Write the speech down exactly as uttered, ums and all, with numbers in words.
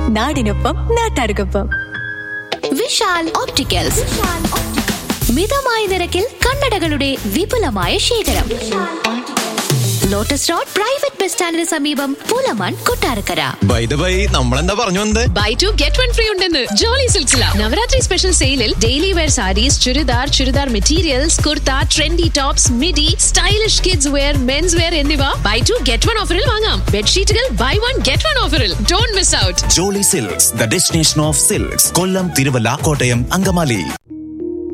നാടിനൊപ്പം നാട്ടാർക്കൊപ്പം. വിശാൽ ഓപ്റ്റിക്കൽസ്, മിതമായ നിരക്കിൽ കണ്ണടകളുടെ വിപുലമായ ശേഖരം. ലോട്ടസ് റോഡ് പ്രൈവറ്റ് ബസ് സ്റ്റാൻഡിന് സമീപം പൂലമാൻ കൊട്ടാരക്കര. ബൈ ദ ബൈ, നമ്മളെന്താ പറഞ്ഞു വന്നത്? By two get one free ഉണ്ടെന്ന് ജോളി സിൽക്സില. നവരാത്രി സ്പെഷ്യൽ സെയിലിൽ daily wear saris, churidar, churidar materials, kurta, trendy tops, midi, stylish kids wear, men's wear എന്നിവ ബൈ ടു ഗെറ്റ് വൺ ഓഫറിൽ വാങ്ങാം. ബെഡ്ഷീറ്റുകൾ ബൈ വൺ ഗെറ്റ് വൺ ഓഫറിൽ. Don't miss out. Jolly silks, the destination of silks. Kollam, Thiruvalla, Kottayam, Angamaly.